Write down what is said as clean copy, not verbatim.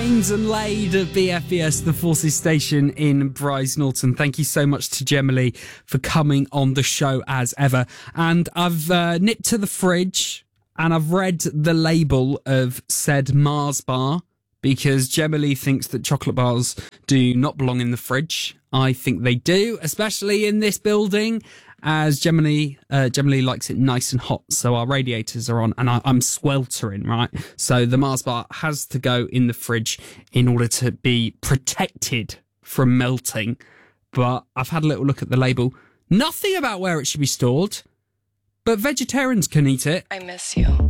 Trains and Laid at BFBS, the Forces Station in Bryce Norton. Thank you so much to Gemma Lee for coming on the show as ever. And I've nipped to the fridge and I've read the label of said Mars bar because Gemma Lee thinks that chocolate bars do not belong in the fridge. I think they do, especially in this building, as Gemma Lee likes it nice and hot, so our radiators are on, and I'm sweltering, right? So the Mars bar has to go in the fridge in order to be protected from melting. But I've had a little look at the label. Nothing about where it should be stored, but vegetarians can eat it. I miss you.